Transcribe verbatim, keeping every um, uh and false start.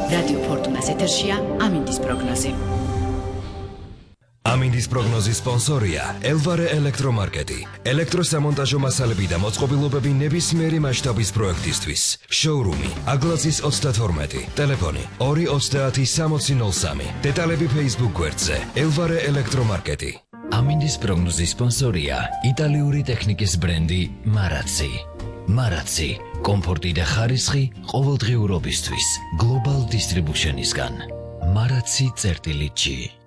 რადიო ფორტუნას ეთერშია ამინდის პროგნოზი. ამინდის პროგნოზის სპონსორია ელვარე ელექტრომარკეტი. ელექტროსამონტაჟო მასალები და მოწყობილობები ნებისმიერი მასშტაბის პროექტისთვის. შოურუმი აგლაზის ოცდათორმეტი, ტელეფონი ორი ოცდაათი სამოცი ნოლ სამი. დეტალები Facebook გვერდზე ელვარე ელექტრომარკეტი. ამინდის პროგნოზის სპონსორია იტალიური ტექნიკის ბრენდი მარაცი. მარაცი, კომფორტი და ხარისხი ყოველდღიურობისთვის. Global Distribution-ისგან. მარაცი წერტილი ჯი.